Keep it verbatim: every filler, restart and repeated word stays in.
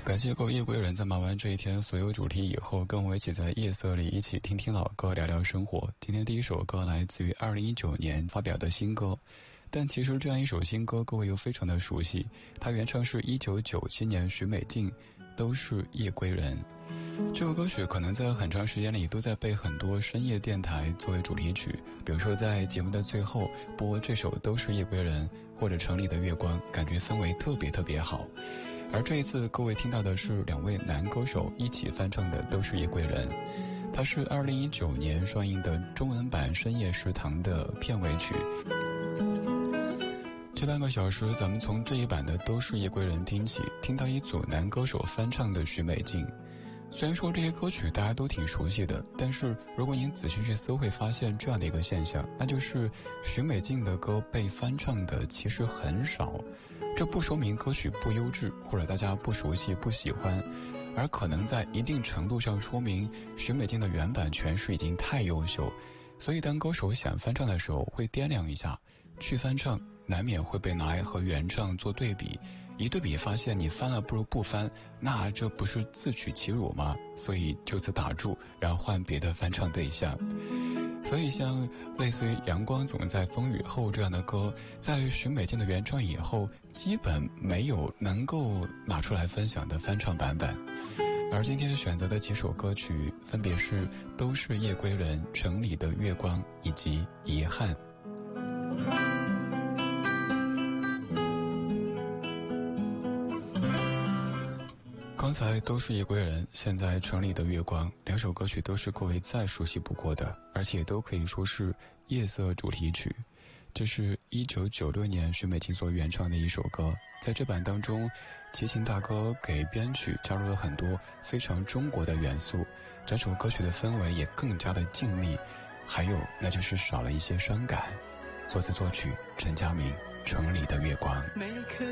感谢各位夜归人在忙完这一天所有主题以后，跟我一起在夜色里一起听听老歌，聊聊生活。今天第一首歌来自于二零一九年发表的新歌，但其实这样一首新歌各位又非常的熟悉，它原唱是一九九七年许美静，都是夜归人。这首歌曲可能在很长时间里都在被很多深夜电台作为主题曲，比如说在节目的最后播这首都是夜归人或者城里的月光，感觉氛围特别特别好。而这一次各位听到的是两位男歌手一起翻唱的都是夜归人，它是二零一九年上映的中文版深夜食堂的片尾曲。这半个小时咱们从这一版的都是夜归人听起，听到一组男歌手翻唱的许美静。虽然说这些歌曲大家都挺熟悉的，但是如果您仔细去搜会发现这样的一个现象，那就是许美静的歌被翻唱的其实很少。这不说明歌曲不优质或者大家不熟悉不喜欢，而可能在一定程度上说明许美静的原版诠释已经太优秀，所以当歌手想翻唱的时候会掂量一下，去翻唱难免会被拿来和原唱做对比，一对比发现你翻了不如不翻，那这不是自取其辱吗？所以就此打住，然后换别的翻唱对象。所以像类似于阳光总在风雨后这样的歌，在许美静的原创以后基本没有能够拿出来分享的翻唱版本。而今天选择的几首歌曲分别是都是夜归人、城里的月光以及遗憾。刚才都是夜归人，现在城里的月光，两首歌曲都是各位再熟悉不过的，而且都可以说是夜色主题曲。这是一九九六年许美静所原创的一首歌，在这版当中，齐秦大哥给编曲加入了很多非常中国的元素，整首歌曲的氛围也更加的静谧，还有那就是少了一些伤感。作词作曲陈佳明，城里的月光。